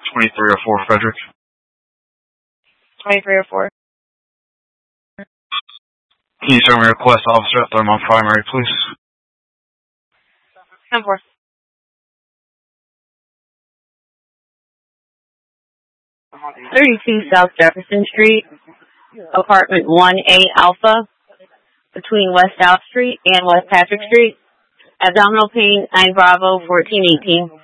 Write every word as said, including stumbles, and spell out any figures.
twenty-three oh four, Frederick. twenty-three oh four. Can you show me request officer at Thermont Primary, please? ten four. thirty-two South Jefferson Street, apartment one A Alpha, between West South Street and West Patrick Street. Abdominal pain, nine Bravo, fourteen eighteen.